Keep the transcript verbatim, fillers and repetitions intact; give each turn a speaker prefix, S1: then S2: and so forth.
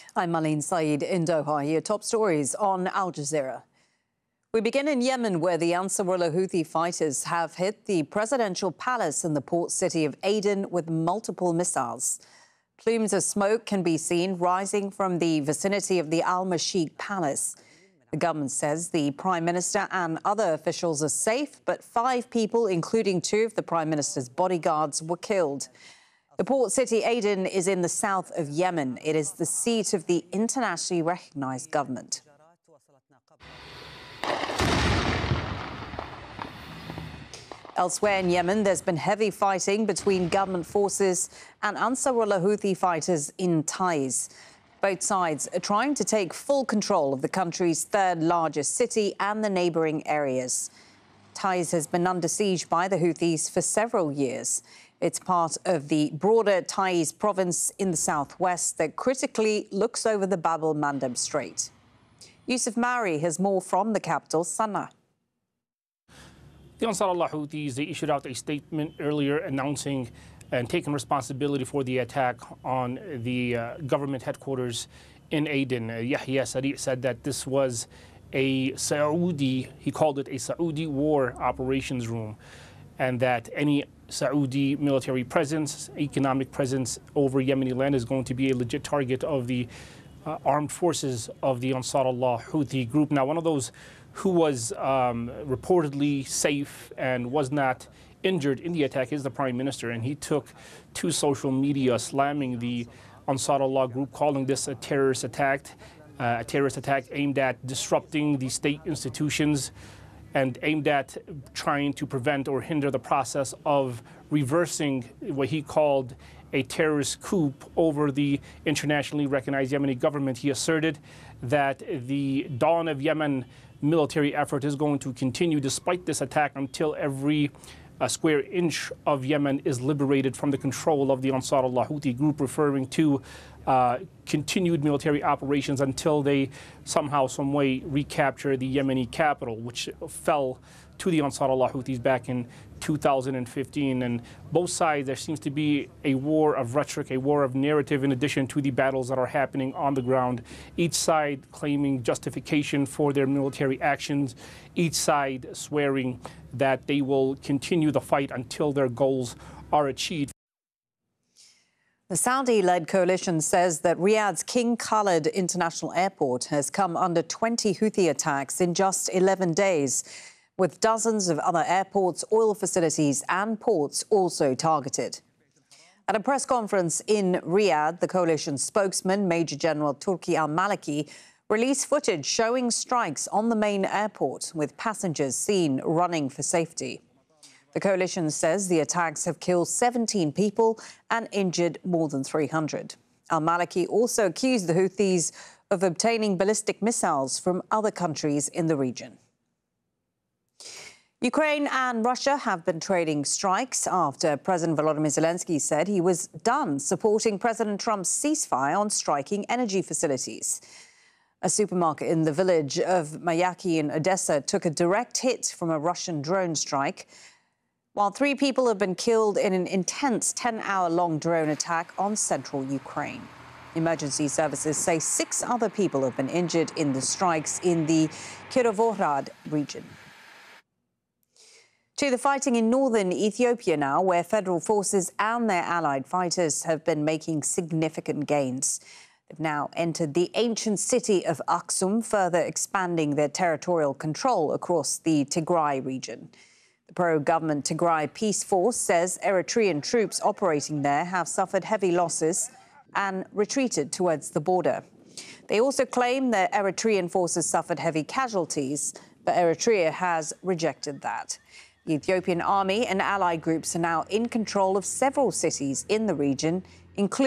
S1: I'm Malin Saeed in Doha. Here, top stories on Al Jazeera. We begin in Yemen, where the Ansarullah Houthi fighters have hit the presidential palace in the port city of Aden with multiple missiles. Plumes of smoke can be seen rising from the vicinity of the Al Mashiq palace. The government says the Prime Minister and other officials are safe, but five people, including two of the Prime Minister's bodyguards, were killed. The port city Aden is in the south of Yemen. It is the seat of the internationally recognized government. Elsewhere in Yemen, there's been heavy fighting between government forces and Ansarullah Houthi fighters in Taiz. Both sides are trying to take full control of the country's third largest city and the neighbouring areas. Taiz has been under siege by the Houthis for several years. It's part of the broader Taiz province in the southwest that critically looks over the Bab el-Mandeb Strait. Yusuf Mauri has more from the capital, Sana'a.
S2: The Ansarullah Houthis, they issued out a statement earlier announcing and taking responsibility for the attack on the uh, government headquarters in Aden. Uh, Yahya Sari said that this was a Saudi, he called it a Saudi war operations room, and that any Saudi military presence, economic presence over Yemeni land is going to be a legit target of the uh, armed forces of the Ansarullah Houthi group. Now, one of those who was um, reportedly safe and was not injured in the attack is the Prime Minister, and he took to social media slamming the Ansarullah group, calling this a terrorist attack, uh, a terrorist attack aimed at disrupting the state institutions and aimed at trying to prevent or hinder the process of reversing what he called a terrorist coup over the internationally recognized Yemeni government. He asserted that the Dawn of Yemen military effort is going to continue despite this attack until every uh, square inch of Yemen is liberated from the control of the Ansarullah Houthi group, referring to uh, continued military operations until they somehow, some way recapture the Yemeni capital, which fell to the Ansarullah Houthis back in two thousand fifteen. And both sides, there seems to be a war of rhetoric, a war of narrative, in addition to the battles that are happening on the ground. Each side claiming justification for their military actions, each side swearing that they will continue the fight until their goals are achieved.
S1: The Saudi-led coalition says that Riyadh's King Khalid International Airport has come under twenty Houthi attacks in just eleven days, with dozens of other airports, oil facilities and ports also targeted. At a press conference in Riyadh, the coalition spokesman, Major General Turki al-Maliki, released footage showing strikes on the main airport, with passengers seen running for safety. The coalition says the attacks have killed seventeen people and injured more than three hundred. Al-Maliki also accused the Houthis of obtaining ballistic missiles from other countries in the region. Ukraine and Russia have been trading strikes after President Volodymyr Zelensky said he was done supporting President Trump's ceasefire on striking energy facilities. A supermarket in the village of Mayaki in Odessa took a direct hit from a Russian drone strike, while three people have been killed in an intense ten-hour-long drone attack on central Ukraine. Emergency services say six other people have been injured in the strikes in the Kirovohrad region. To the fighting in northern Ethiopia now, where federal forces and their allied fighters have been making significant gains. They've now entered the ancient city of Aksum, further expanding their territorial control across the Tigray region. The pro-government Tigray Peace Force says Eritrean troops operating there have suffered heavy losses and retreated towards the border. They also claim that Eritrean forces suffered heavy casualties, but Eritrea has rejected that. The Ethiopian army and allied groups are now in control of several cities in the region, including